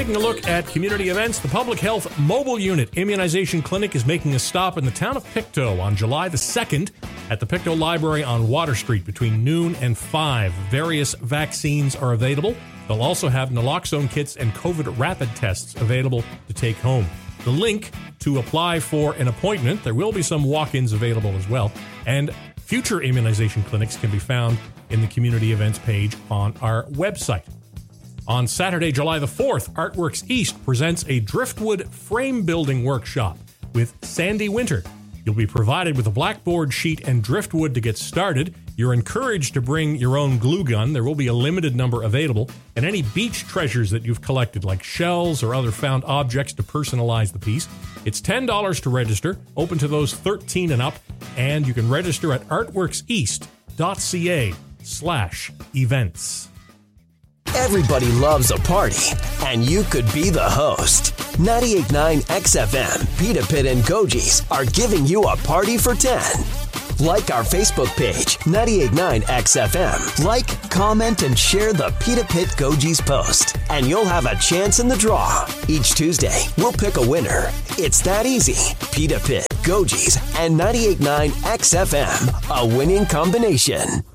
taking a look at community events, the Public Health Mobile Unit Immunization Clinic is making a stop in the town of Pictou on July the 2nd at the Pictou Library on Water Street between noon and 5. Various vaccines are available. They'll also have naloxone kits and COVID rapid tests available to take home. The link to apply for an appointment, there will be some walk-ins available as well, and future immunization clinics can be found in the community events page on our website. On Saturday, July the 4th, Artworks East presents a driftwood frame building workshop with Sandy Winter. You'll be provided with a blackboard sheet and driftwood to get started. You're encouraged to bring your own glue gun. There will be a limited number available. And any beach treasures that you've collected, like shells or other found objects, to personalize the piece. It's $10 to register, open to those 13 and up, and you can register at artworkseast.ca/events. Everybody loves a party, and you could be the host. 98.9 XFM, Pita Pit and Goji's are giving you a party for 10. Like our Facebook page, 98.9 XFM. Like, comment, and share the Pita Pit Goji's post, and you'll have a chance in the draw. Each Tuesday, we'll pick a winner. It's that easy. Pita Pit, Goji's, and 98.9 XFM, a winning combination.